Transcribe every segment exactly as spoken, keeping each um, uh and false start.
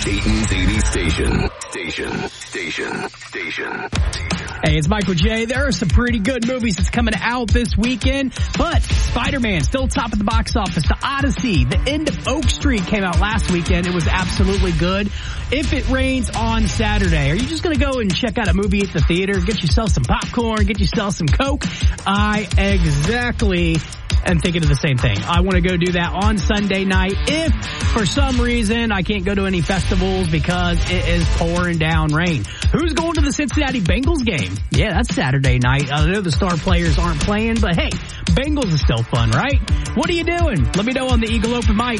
Dayton's eighties station. Station. Station. Station. Hey, it's Michael J. There are some pretty good movies that's coming out this weekend, but Spider-Man still top of the box office. The Odyssey, The End of Oak Street came out last weekend. It was absolutely good. If It Rains on Saturday, are you just going to go and check out a movie at the theater, get yourself some popcorn, get yourself some Coke? I exactly am thinking of the same thing. I want to go do that on Sunday night. If for some reason I can't go to any festivals because it is pouring down rain. Who's going to the Cincinnati Bengals game? Yeah, that's Saturday night. I know the star players aren't playing, but hey, Bengals is still fun, right? What are you doing? Let me know on the Eagle Open mic.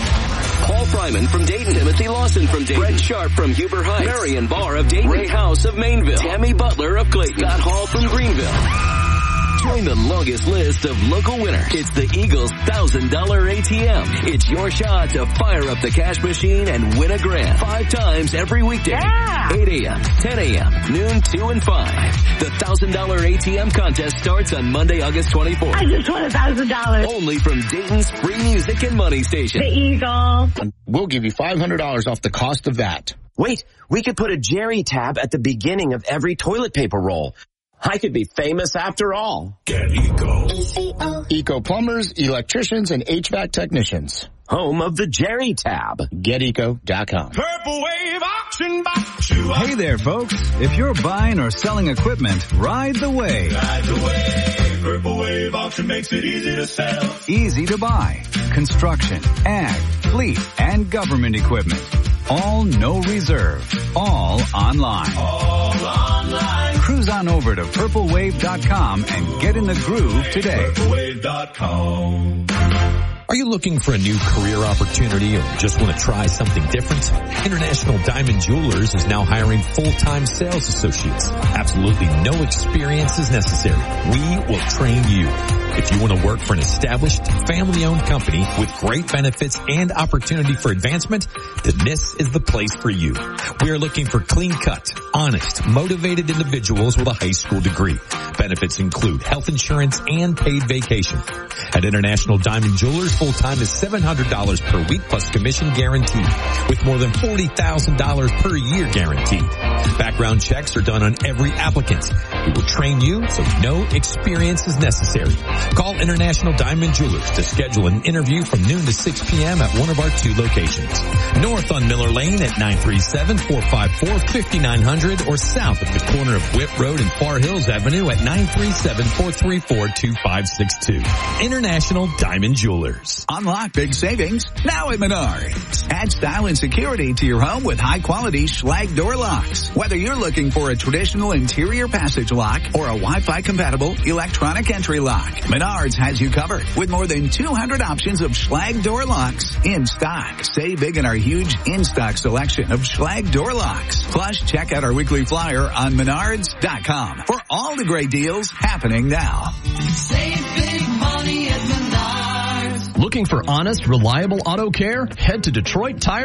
Paul Fryman from Dayton, Timothy Lawson from Dayton, Brett Sharp from Huber Heights, Marion Barr of Dayton, Ray House of Mainville, Tammy Butler of Clayton, Scott Hall from Greenville. Join the longest list of local winners. It's the Eagles one thousand dollars A T M. It's your shot to fire up the cash machine and win a grand. Five times every weekday. Yeah. eight a.m., ten a.m., noon, two, and five. The one thousand dollars A T M contest starts on Monday, August twenty-fourth. I just won one thousand dollars. Only from Dayton's free music and money station. The Eagle. We'll give you five hundred dollars off the cost of that. Wait, we could put a Jerry tab at the beginning of every toilet paper roll. I could be famous after all. Get Eco. Eco plumbers, electricians, and H V A C technicians. Home of the Jerry tab. Get eco dot com. Purple Wave Auction Box. Hey there, folks. If you're buying or selling equipment, ride the wave. Ride the wave. Purple Wave Auction makes it easy to sell. Easy to buy. Construction, ag, fleet, and government equipment. All no reserve. All online. All online. Cruise on over to purple wave dot com and get in the groove today. purple wave dot com. Are you looking for a new career opportunity or just want to try something different? International Diamond Jewelers is now hiring full-time sales associates. Absolutely no experience is necessary. We will train you. If you want to work for an established, family-owned company with great benefits and opportunity for advancement, then this is the place for you. We are looking for clean-cut, honest, motivated individuals with a high school degree. Benefits include health insurance and paid vacation. At International Diamond Jewelers, full-time is seven hundred dollars per week plus commission guaranteed, with more than forty thousand dollars per year guaranteed. Background checks are done on every applicant. We will train you so no experience is necessary. Call International Diamond Jewelers to schedule an interview from noon to six p.m. at one of our two locations. North on Miller Lane at nine three seven, four five four, five nine zero zero or south at the corner of Whit Road and Far Hills Avenue at nine three seven, four three four, two five six two. International Diamond Jewelers. Unlock big savings now at Menards. Add style and security to your home with high-quality Schlage door locks. Whether you're looking for a traditional interior passage lock or a Wi-Fi compatible electronic entry lock, Menards has you covered with more than two hundred options of Schlage door locks in stock. Save big in our huge in-stock selection of Schlage door locks. Plus, check out our weekly flyer on menards dot com for all the great deals happening now. Save big money at Menards. Looking for honest, reliable auto care? Head to Detroit Tire